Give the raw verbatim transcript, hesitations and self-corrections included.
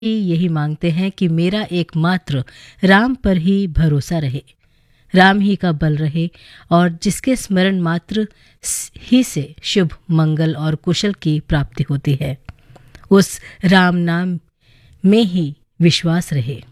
यही मांगते हैं कि मेरा एकमात्र राम पर ही भरोसा रहे, राम ही का बल रहे और जिसके स्मरण मात्र ही से शुभ मंगल और कुशल की प्राप्ति होती है, उस राम नाम में ही विश्वास रहे।